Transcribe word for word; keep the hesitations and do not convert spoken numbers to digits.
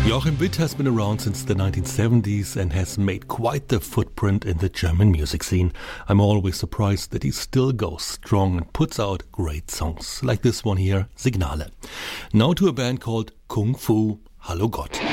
Joachim Witt has been around since the nineteen seventies and has made quite the footprint in the German music scene. I'm always surprised that he still goes strong and puts out great songs, like this one here, Signale. Now to a band called Kung Fu, Hallo Gott.